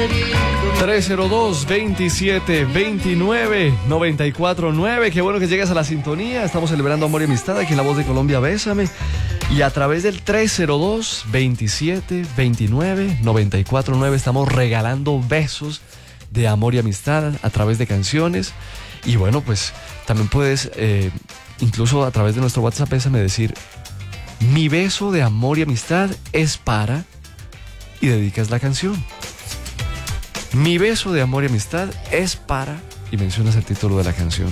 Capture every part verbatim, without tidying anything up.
tres cero dos, veintisiete, veintinueve, noventa y cuatro nueve. Qué bueno que llegas a la sintonía. Estamos celebrando amor y amistad aquí en La Voz de Colombia, Bésame. Y a través del tres cero dos, veintisiete, veintinueve, noventa y cuatro nueve estamos regalando besos de amor y amistad a través de canciones. Y bueno, pues también puedes, eh, incluso a través de nuestro WhatsApp, Bésame, decir: mi beso de amor y amistad es para... y dedicas la canción. Mi beso de amor y amistad es para... y mencionas el título de la canción.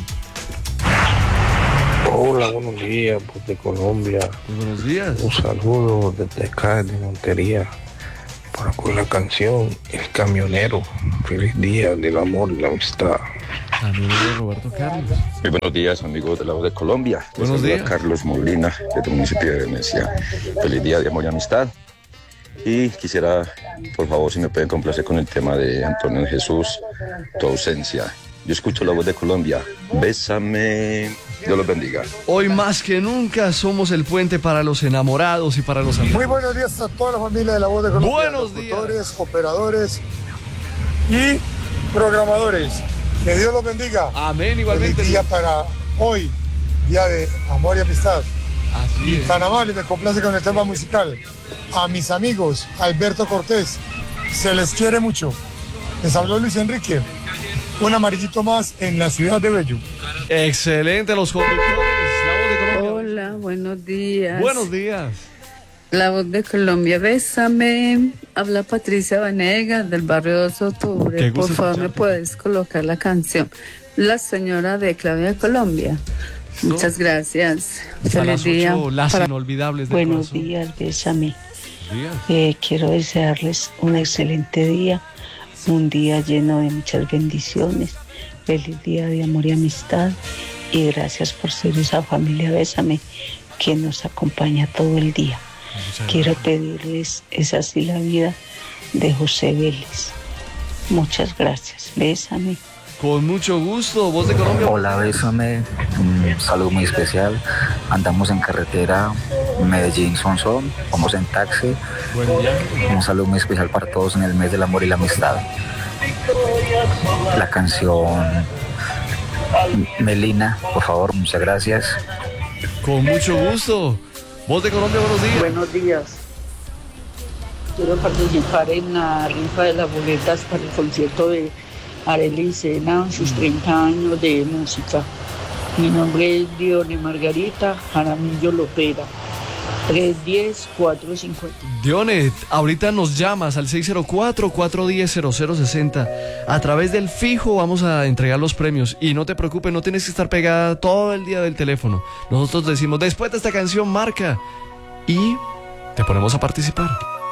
Hola, buenos días, pues de Colombia. Muy buenos días. Un saludo desde acá, de Montería, para con la canción El Camionero. Feliz día del amor y la amistad. Amigo de Roberto Carlos. Muy buenos días, amigos de La Voz de Colombia. Buenos días. Carlos Molina, del municipio de Venecia. Feliz día de amor y amistad. Y quisiera, por favor, si me pueden complacer con el tema de Antonio Jesús, Tu ausencia. Yo escucho La Voz de Colombia. Bésame. Dios los bendiga. Hoy más que nunca somos el puente para los enamorados y para los amigos. Muy buenos días a toda la familia de La Voz de Colombia. Buenos días. Locutores, operadores y programadores. Que Dios los bendiga. Amén, igualmente. Feliz día para hoy, día de amor y amistad. Así Y es. tan amable, me complace con el tema musical. A mis amigos, Alberto Cortés, se les quiere mucho. Les habló Luis Enrique. Un amarillito más en la ciudad de Bello. Excelente, los conductores. La Voz de Colombia. Hola, buenos días. Buenos días. La Voz de Colombia, Bésame. Habla Patricia Vanegas del barrio dos de octubre. Qué gusto Por favor, escucharte. me puedes colocar la canción La Señora de Claudia Colombia. Muchas gracias. A Feliz las día. ocho, las para- inolvidables del Buenos corazón. días, Bésame. Días. Eh, quiero desearles un excelente día, un día lleno de muchas bendiciones. Feliz día de amor y amistad. Y gracias por ser esa familia Bésame que nos acompaña todo el día. Muchas Quiero gracias. pedirles Es así la vida de José Vélez. Muchas gracias. Bésame. Con mucho gusto, Voz de Colombia. Hola, Bésame, un saludo muy especial. Andamos en carretera Medellín-Sonsón, vamos en taxi. Buen día. Un saludo muy especial para todos en el mes del amor y la amistad. La canción Melina, por favor, muchas gracias. Con mucho gusto. Voz de Colombia, buenos días. Buenos días. Quiero participar en la rifa de las boletas para el concierto de Arely Sena en sus treinta años de música. Mi nombre es Dione Margarita Jaramillo Lopera. tres uno cero, cuatro cinco cero. Dione, ahorita nos llamas al seis cero cuatro, cuatro uno cero, cero cero seis cero. A través del fijo vamos a entregar los premios. Y no te preocupes, no tienes que estar pegada todo el día del teléfono. Nosotros decimos, después de esta canción, marca. Y te ponemos a participar.